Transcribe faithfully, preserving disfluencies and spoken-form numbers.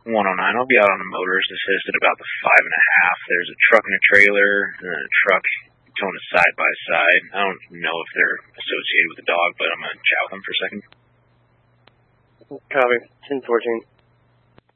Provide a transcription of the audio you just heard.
one oh nine. I'll be out on the motorist assist at about the five and a half. There's a truck and a trailer, and a truck towing a side by side. I don't know if they're associated with the dog, but I'm gonna chat with them for a second. Copy. ten fourteen.